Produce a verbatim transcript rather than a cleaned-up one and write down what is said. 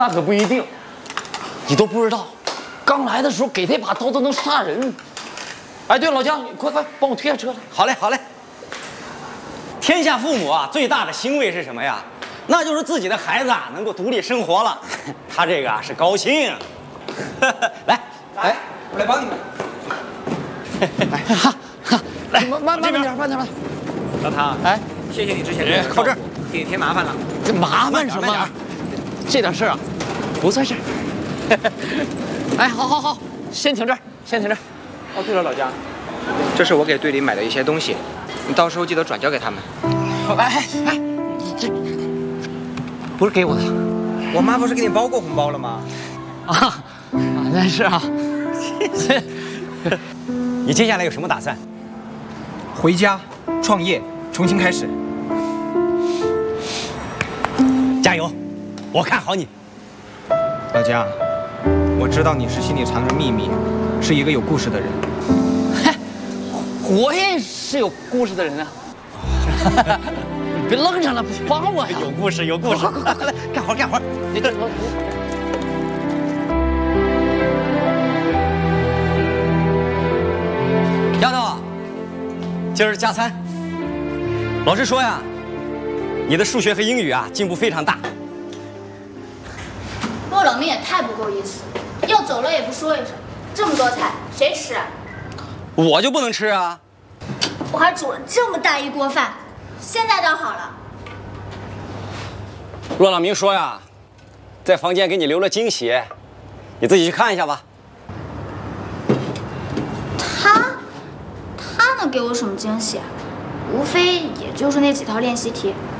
那可不一定，你都不知道，刚来的时候给他一把刀都能杀人。哎，对了，老姜，你快快帮我推下车来。 好嘞，好嘞。天下父母啊，最大的欣慰是什么呀？那就是自己的孩子啊能够独立生活了。他这个啊是高兴。来， 来，我来帮你们。 来，哈哈，来，慢慢慢点，慢点，慢点。 老唐， 哎， 谢谢你之前的靠这儿， 给你添麻烦了。 这麻烦什么？这点事儿啊，不算事儿。哎，好好好，先停这儿，先停这儿。 哦，对了，老姜，这是我给队里买的一些东西，你到时候记得转交给他们。 哎哎，你这不是给我的？ 我妈不是给你包过红包了吗？ 啊啊，那是啊。 你接下来有什么打算？ 回家创业，重新开始。 加油，我看好你。 老姜，我知道你是心里藏着秘密，是一个有故事的人。 嗨，我也是有故事的人啊。你别愣着了，帮我呀！ 有故事，有故事，快快来干活干活。 你这丫头，今儿加餐。老师说呀，你的数学和英语啊进步非常大。 骆老明也太不够意思，要走了也不说一声，这么多菜谁吃啊？ 我就不能吃啊？ 我还煮了这么大一锅饭，现在倒好了。 骆老明说呀，在房间给你留了惊喜，你自己去看一下吧。 他，他能给我什么惊喜啊？无非也就是那几套练习题。